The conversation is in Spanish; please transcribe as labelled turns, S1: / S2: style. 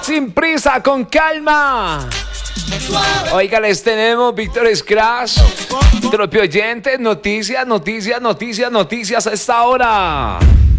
S1: Sin prisa, con calma. Oiga, les tenemos Víctor Scratch, propio oyente, noticias a esta hora.